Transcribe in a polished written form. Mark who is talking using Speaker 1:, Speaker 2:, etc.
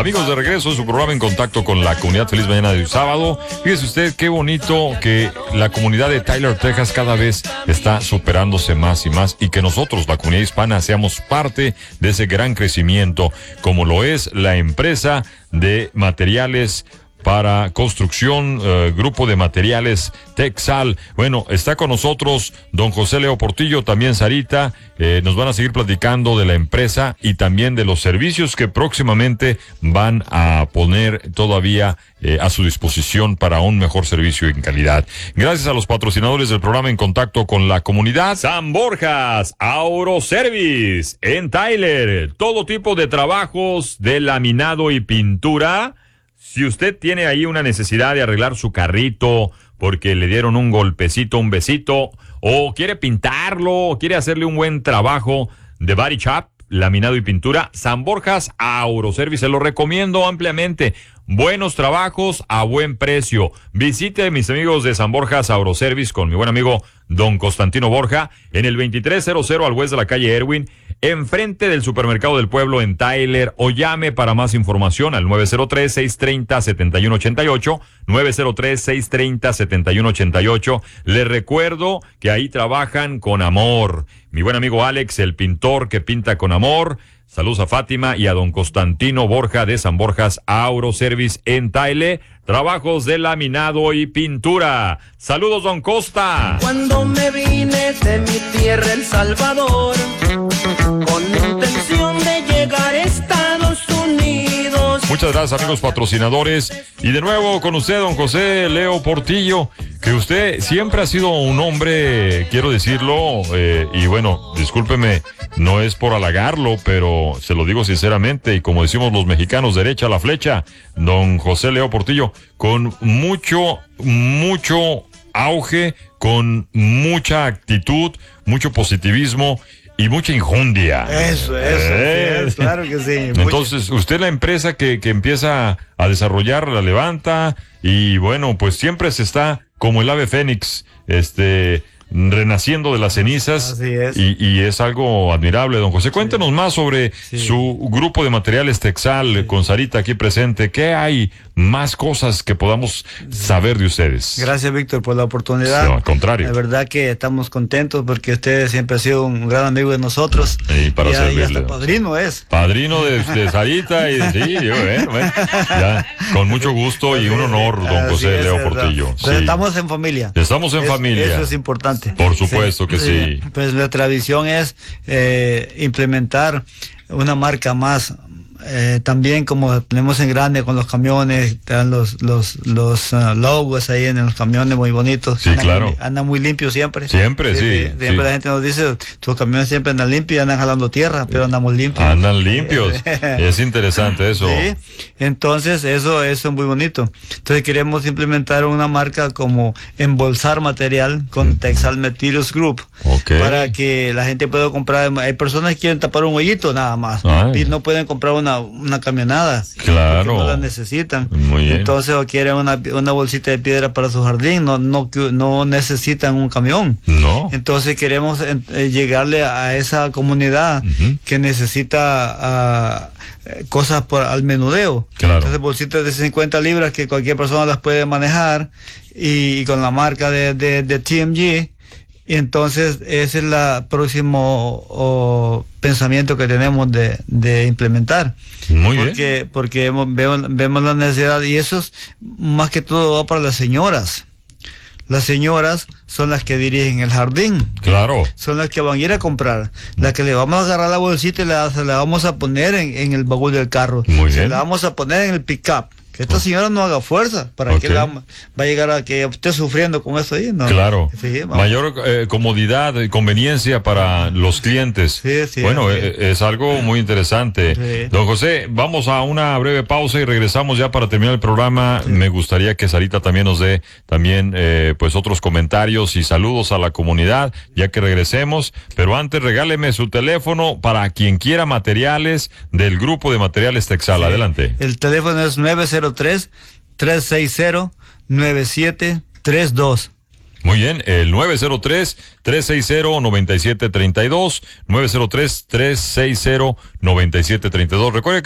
Speaker 1: Amigos, de regreso en su programa En Contacto con la Comunidad. Feliz mañana de sábado. Fíjese usted qué bonito que la comunidad de Tyler, Texas cada vez está superándose más y más, y que nosotros, la comunidad hispana, seamos parte de ese gran crecimiento, como lo es la empresa de materiales para construcción, grupo de materiales Texal. Bueno, está con nosotros don José Leo Portillo, también Sarita. Nos van a seguir platicando de la empresa y también de los servicios que próximamente van a poner todavía a su disposición para un mejor servicio en calidad. Gracias a los patrocinadores del programa En Contacto con la Comunidad. San Borjas Auroservice en Tyler. Todo tipo de trabajos de laminado y pintura. Si usted tiene ahí una necesidad de arreglar su carrito porque le dieron un golpecito, un besito, o quiere pintarlo, o quiere hacerle un buen trabajo de body shop, laminado y pintura, San Borjas Auroservice, se lo recomiendo ampliamente. Buenos trabajos a buen precio. Visite mis amigos de San Borjas Auroservice con mi buen amigo don Constantino Borja en el 2300 al oeste de la calle Erwin, enfrente del Supermercado del Pueblo en Tyler, o llame para más información al 903-630-7188, 903-630-7188. Les recuerdo que ahí trabajan con amor. Mi buen amigo Alex, el pintor que pinta con amor. Saludos a Fátima y a don Constantino Borja de San Borjas Auroservice en Tyler. Trabajos de laminado y pintura. Saludos, don Costa.
Speaker 2: Cuando me vine de mi tierra, El Salvador, con intención de llegar a Estados Unidos.
Speaker 1: Muchas gracias, amigos patrocinadores. Y de nuevo con usted, don José Leo Portillo, que usted siempre ha sido un hombre, quiero decirlo, y bueno, discúlpeme, no es por halagarlo, pero se lo digo sinceramente, y como decimos los mexicanos, derecha a la flecha, don José Leo Portillo, con mucho auge, con mucha actitud, mucho positivismo y mucha injundia.
Speaker 3: Eso, sí, claro que sí.
Speaker 1: Entonces, usted, la empresa que empieza a desarrollar, la levanta, y bueno, pues siempre se está como el ave fénix, renaciendo de las cenizas.
Speaker 3: Así es.
Speaker 1: Y es algo admirable, don José. Cuéntenos más sobre su grupo de materiales Texal, con Sarita aquí presente. ¿Qué hay más cosas que podamos saber de ustedes?
Speaker 3: Gracias, Víctor, por la oportunidad.
Speaker 1: No, al contrario.
Speaker 3: La verdad que estamos contentos porque usted siempre ha sido un gran amigo de nosotros.
Speaker 1: Y para servirle.
Speaker 3: Y hasta padrino es.
Speaker 1: Padrino de Sarita, y sí, bueno, ya, con mucho gusto y un honor, don José Leo Portillo.
Speaker 3: Pero estamos en familia.
Speaker 1: Estamos en familia.
Speaker 3: Eso es importante.
Speaker 1: Por supuesto que sí.
Speaker 3: Pues nuestra visión es implementar una marca más. También, como tenemos en grande con los camiones, están los logos ahí en los camiones muy bonitos.
Speaker 1: Sí, claro.
Speaker 3: Andan muy limpios siempre.
Speaker 1: Siempre, sí.
Speaker 3: Siempre la gente nos dice, tus camiones siempre andan limpios y andan jalando tierra, pero andamos limpios.
Speaker 1: Andan limpios. Es interesante eso.
Speaker 3: Sí. Entonces, eso es muy bonito. Entonces, queremos implementar una marca como embolsar material con Texal Materials Group.
Speaker 1: Okay.
Speaker 3: Para que la gente pueda comprar. Hay personas que quieren tapar un hoyito nada más. Y no pueden comprar una camionada.
Speaker 1: Claro.
Speaker 3: No la necesitan.
Speaker 1: Muy bien.
Speaker 3: Entonces, o quieren una bolsita de piedra para su jardín. No necesitan un camión.
Speaker 1: No.
Speaker 3: Entonces, queremos llegarle a esa comunidad que necesita cosas al menudeo.
Speaker 1: Claro.
Speaker 3: Entonces, bolsitas de 50 libras que cualquier persona las puede manejar, y con la marca de TMG. Y entonces ese es el próximo pensamiento que tenemos de implementar.
Speaker 1: Muy bien.
Speaker 3: Porque vemos la necesidad, y eso es más que todo va para las señoras. Las señoras son las que dirigen el jardín.
Speaker 1: Claro.
Speaker 3: Son las que van a ir a comprar. Las que le vamos a agarrar la bolsita y se la vamos a poner en el baúl del carro.
Speaker 1: Muy bien.
Speaker 3: Se la vamos a poner en el pick-up. Que esta señora no haga fuerza para que va a llegar a que esté sufriendo con eso ahí, ¿no?
Speaker 1: Claro.
Speaker 3: Sí,
Speaker 1: mayor comodidad y conveniencia para los clientes.
Speaker 3: Sí,
Speaker 1: bueno, es algo muy interesante.
Speaker 3: Sí.
Speaker 1: Don José, vamos a una breve pausa y regresamos ya para terminar el programa. Me gustaría que Sarita también nos dé pues otros comentarios y saludos a la comunidad ya que regresemos, pero antes regáleme su teléfono para quien quiera materiales del grupo de materiales Texal. Adelante.
Speaker 3: El teléfono es 903-360-9732.
Speaker 1: Muy bien, el 903-360-9732, 903-360-9732. Recuerde